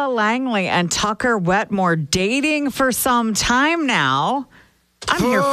Langley and Tucker Wetmore dating for some time now. I'm here